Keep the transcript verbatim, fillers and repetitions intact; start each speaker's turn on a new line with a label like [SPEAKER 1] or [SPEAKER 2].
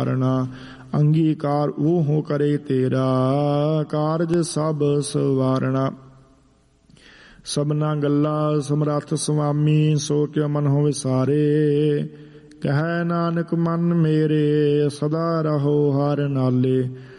[SPEAKER 1] ਅੰਗੀਕਾਰ ਉਹ ਹੋ ਕਰੇ ਤੇਰਾ, ਕਾਰਜ ਸਭ ਸਵਾਰਣਾ। ਸਭਨਾ ਗੱਲਾਂ ਸਮਰੱਥ ਸੁਆਮੀ, ਸੋ ਕਿਉ ਮਨ ਹੋ ਵਿਸਾਰੇ। ਕਹਿ ਨਾਨਕ ਮਨ ਮੇਰੇ, ਸਦਾ ਰਹੋ ਹਰਿ ਨਾਲੇ।